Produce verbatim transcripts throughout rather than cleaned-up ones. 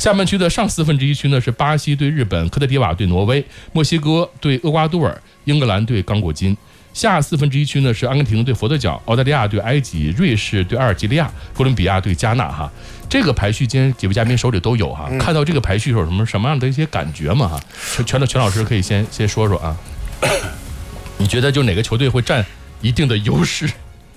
下半区的上四分之一区呢是巴西对日本，科特迪瓦对挪威，墨西哥对厄瓜多尔，英格兰对刚果金。下四分之一区呢是阿根廷对佛得角，澳大利亚对埃及，瑞士对阿尔及利亚，哥伦比亚对加纳哈。这个排序今天几位嘉宾手里都有哈，嗯、看到这个排序有什么什么样的一些感觉嘛哈？全全全老师可以先先说说啊，你觉得就哪个球队会占一定的优势？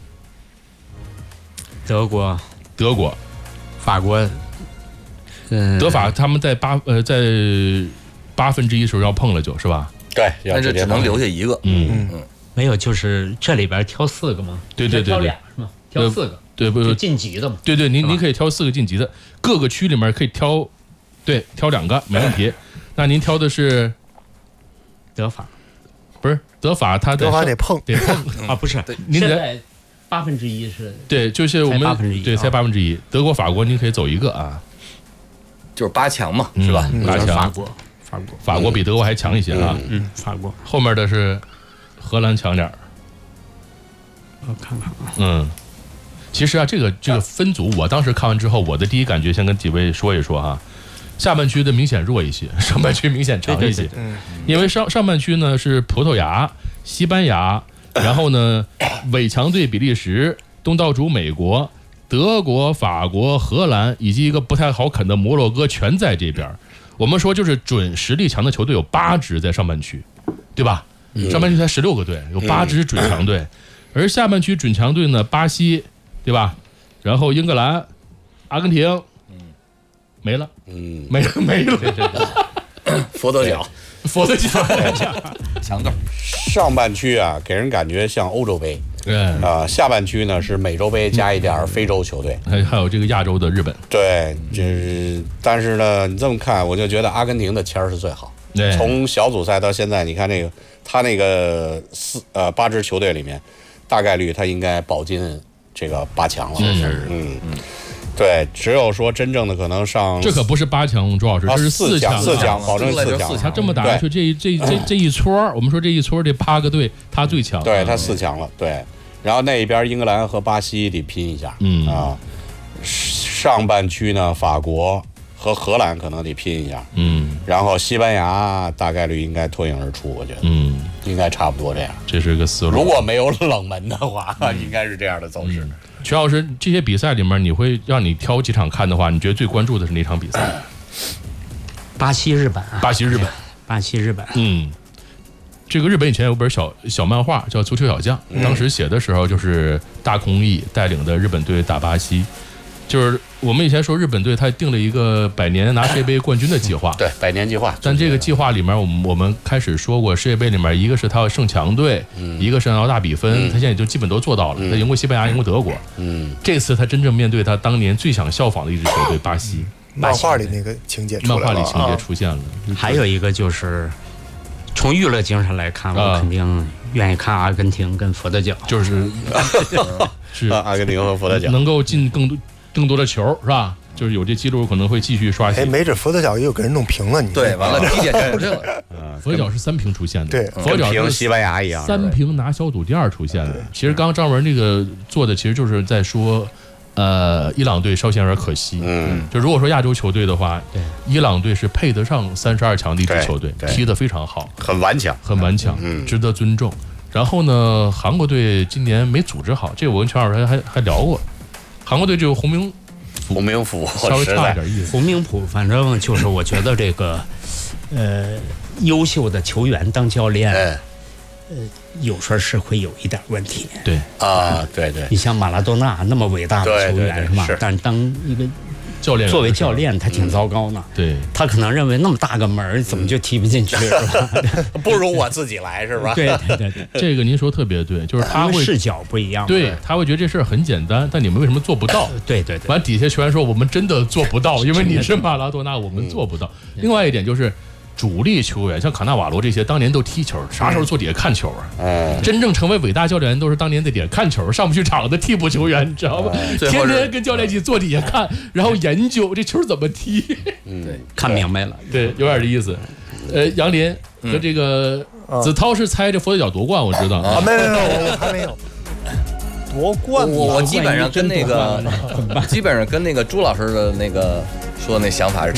德国， 德国， 法国， 嗯，德法他们在八呃在八分之一时候要碰了就是吧？ 对， 但是只能留下一个， 嗯嗯。没有，就是这里边挑四个嘛， 对对对对， 挑俩是吗？挑四个， 对不？ 就晋级的嘛。 对对，您您可以挑四个晋级的，各个区里面可以挑，对，挑两个没问题。那您挑的是德法， 不是德法，他德法得碰得碰啊，不是， 您在八分之一是， 对，就是我们对才八分之一，德国、法国您可以走一个啊， 就是八强嘛，是吧？ 八强， 法国，法国， 法国比德国还强一些啊， 嗯，法国后面的是。荷兰强点儿， 我看看啊， 嗯，其实啊，这个这个分组，我当时看完之后，我的第一感觉先跟几位说一说哈。下半区的明显弱一些，上半区明显强一些， 嗯， 因为上上半区呢是葡萄牙、西班牙，然后呢伪强队比利时、东道主美国、德国、法国、荷兰以及一个不太好啃的摩洛哥全在这边。我们说就是准实力强的球队有八支在上半区，对吧？上半区才十六个队，有八支准强队，而下半区准强队呢，巴西，对吧？然后英格兰、阿根廷，没了，嗯，没了，没了， 佛得角， 佛得角， 强队。 上半区啊，给人感觉像欧洲杯， 嗯啊，下半区呢是美洲杯加一点非洲球队， 还还有这个亚洲的日本， 对，就是但是呢，你这么看，我就觉得阿根廷的签儿是最好。从小组赛到现在，你看那个他那个四呃八支球队里面，大概率他应该保进这个八强了。 是是，嗯嗯，对，只有说真正的可能上， 这可不是八强，周老师，这是四强，四强，保证四强。他这么打下去，这这这这一撮，我们说这一撮这八个队，他最强， 对他四强了，对。然后那一边英格兰和巴西得拼一下， 嗯啊，上半区呢，法国和荷兰可能得拼一下， 嗯， 然后西班牙大概率应该脱颖而出，我觉得， 嗯， 应该差不多这样， 这是个思路。 如果没有冷门的话，嗯、应该是这样的走势。 全老师，这些比赛里面，你会让你挑几场看的话，你觉得最关注的是哪场比赛？ 巴西日本啊， 巴西日本， 巴西日本， 嗯。这个日本以前有本小小漫画叫《足球小将》，当时写的时候就是大空翼带领的日本队打巴西，就是我们以前说日本队他定了一个百年拿世界杯冠军的计划， 对，百年计划。 但这个计划里面，我们我们开始说过，世界杯里面一个是他要胜强队， 嗯、 一个是要大比分， 嗯、 他现在就基本都做到了， 嗯、 他赢过西班牙，赢过德国， 嗯， 这次他真正面对他当年最想效仿的一支球队巴西， 漫画里那个情节， 漫画里情节出现了， 啊、还有一个就是。从娱乐精神来看，我肯定愿意看阿根廷跟佛得角， 就是是阿根廷和佛得角能够进更多更多的球，是吧？就是有这记录可能会继续刷新。 哎，没准佛得角也有给人弄平了，你对，完了体检出这个， 佛得角是三平出现的， 对， 佛得角跟西班牙一样， 三平拿小组第二出现的。其实刚刚张文这个做的，其实就是在说。呃，伊朗队稍显而可惜。 嗯， 就如果说亚洲球队的话， 对， 伊朗队是配得上三十二强的一支球队，踢得非常好， 很顽强， 很顽强， 嗯， 值得尊重。然后呢，韩国队今年没组织好，这个我跟全老师还还还聊过。韩国队就洪明洪明甫稍微差一点意思。 洪明甫反正就是我觉得这个呃优秀的球员当教练。 哎呃，有时候是会有一点问题。 对啊，对对。 你像马拉多纳那么伟大的球员是吧？但当一个教练， 作为教练，他挺糟糕呢。 对， 他可能认为那么大个门怎么就踢不进去，是吧？ 不如我自己来，是吧？ 对对对对， 这个您说特别对，就是他会视角不一样。 对，他会觉得这事儿很简单，但你们为什么做不到？ 对对对。 完底下球员说我们真的做不到，因为你是马拉多纳，我们做不到。另外一点就是。主力球员像卡纳瓦罗这些，当年都踢球，啥时候坐底下看球啊？ 嗯， 真正成为伟大教练都是当年在底下看球，上不去场的替补球员，你知道吗？天天跟教练一起坐底下看，然后研究这球怎么踢。 嗯， 对，看明白了， 对，有点这意思。呃，杨林和这个子韬是猜这佛得角夺冠，我知道啊，没没没，我还没有。夺冠， 我我基本上跟那个，基本上跟那个朱老师的那个说的那想法是。